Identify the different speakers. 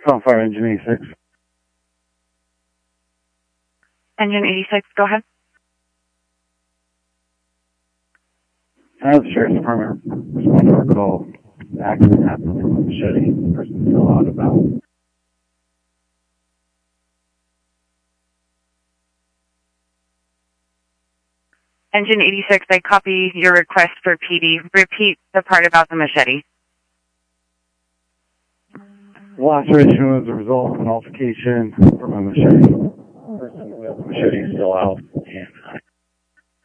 Speaker 1: Call Fire Engine 86.
Speaker 2: Engine 86, go ahead.
Speaker 1: The Sheriff's Department responded to our call. The accident happened from a machete. The person still out about.
Speaker 2: Engine 86, I copy your request for PD. Repeat the part about the machete.
Speaker 1: The laceration was a result of an altercation from a machete. The person with the machete is still out, and